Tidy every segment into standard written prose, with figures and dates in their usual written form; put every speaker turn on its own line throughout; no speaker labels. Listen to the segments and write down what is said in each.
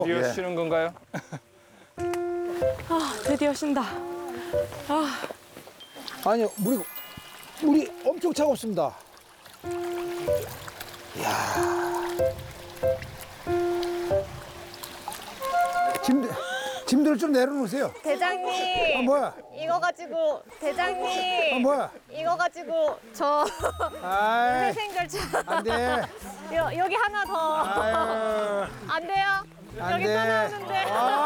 드디어 쉬는 건가요?
아, 드디어 쉰다. 아,
아니요, 물이 엄청 차갑습니다. 짐들을 좀 내려놓으세요.
대장님.
뭐야?
이거 가지고 대장님.
뭐야?
이거 가지고 저
아이,
회생결차.
안 돼.
여기 하나 더.
아유,
안 돼요?
안
여기
돼.
또 나오는데.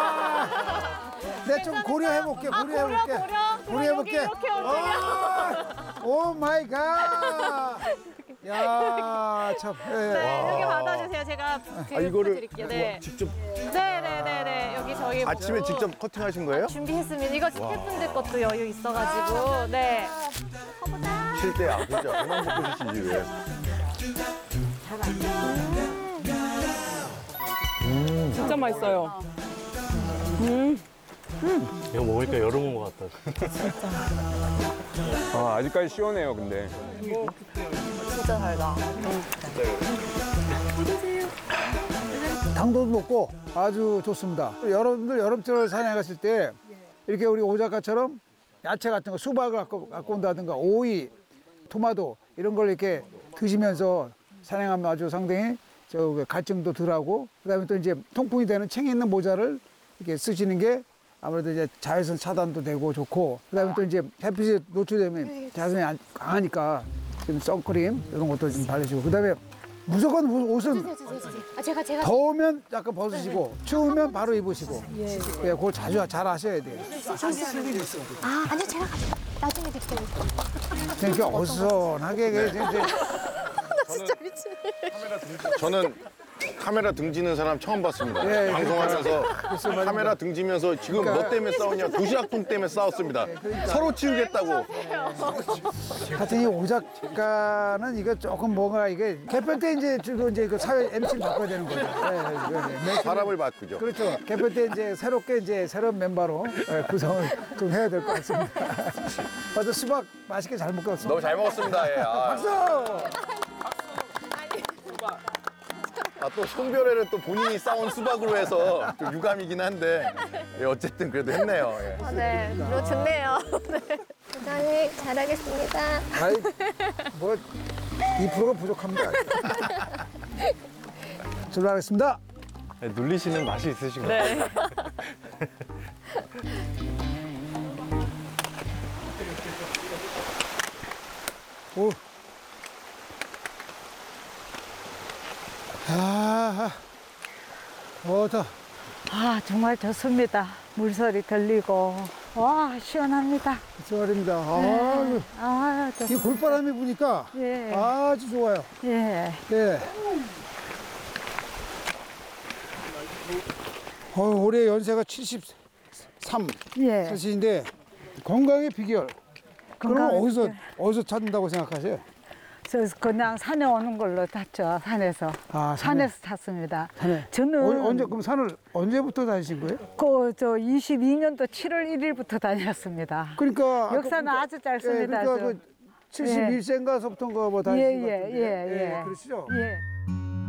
내가 좀 고려해볼게, 고려해볼게.
고려해볼게. 이렇게 움직여.
오 마이 갓. 야, 참.
네, 여기 받아주세요. 제가
이거를
드릴게요. 네.
직접
네네네네. 여기 저희
아침에
보고
직접 커팅하신 거예요?
준비했습니다. 이거 스태프분들 것도 여유 있어가지고. 네.
쉴 때 아프죠? 그만 먹고 쉬시지 왜?
진짜 맛있어요.
이거 먹으니까 여름 온 것 같다.
아, 아직까지 시원해요, 근데.
진짜 달다.
당도도 높고 아주 좋습니다. 여러분들 여름철 산에 갔을 때 이렇게 우리 오 작가처럼 야채 같은 거 수박을 갖고 온다든가 오이, 토마토 이런 걸 이렇게 드시면서 산행하면 아주 상당히 갈증도 덜하고 그다음에 또 이제 통풍이 되는 챙이 있는 모자를 이렇게 쓰시는 게 아무래도 이제 자외선 차단도 되고 좋고 그다음에 또 이제 햇빛에 노출되면 자외선이 강하니까 지금 선크림 이런 것도 좀 바르시고 그다음에 무조건 옷은
제가
더우면 약간 벗으시고 추우면 바로 입으시고 예, 그걸 자주 잘 하셔야 돼요.
아니 제가 나중에 드릴게요.
이렇게 어수선하게 이제
저는 카메라 등지는 사람 처음 봤습니다.
예,
방송하면서
맞습니다.
카메라 등지면서 지금 뭐 때문에 싸웠냐? 도시락통 때문에 싸웠습니다. 서로 치우겠다고.
하여튼 이 오 작가는 이거 조금 뭔가 이게 개편 때 이제 주로 이제 그 사회 MC를 바꿔야 되는 거죠. 네.
사람을 바꾸죠.
그렇죠. 개편 때 이제 새롭게 이제 새로운 멤버로 구성을 좀 해야 될 것 같습니다. 맞아 수박 맛있게 잘 먹었습니다.
너무 잘 먹었습니다. 예.
박수!
또 송별회를 또 본인이 싸온 수박으로 해서 좀 유감이긴 한데 예, 어쨌든 그래도 했네요. 예.
네, 너무 좋네요. 네. 대장님 잘하겠습니다.
아이, 뭐 2%가 부족합니다. 출발하겠습니다.
눌리시는 맛이 있으신 것
네.
오. 좋다.
아, 정말 좋습니다. 물소리 들리고. 와, 시원합니다.
출발입니다.
아,
이 골바람이 부니까
예.
아주 좋아요.
예.
네. 올해 연세가 73
예.
사실인데 건강의 비결. 그럼
건강의
어디서 찾는다고 생각하세요?
그래서 그냥 산에 오는 걸로 탔죠, 산에서.
아,
산에서 탔습니다.
산에.
저는
언제 그럼 산을 언제부터 다니신 거예요?
22년도 7월 1일부터 다녔습니다.
그러니까
역사는
아까
아주 짧습니다.
그러니까 그 71세인가서부터인가 뭐 다니신 것 같은데.
예.
그러시죠?
예.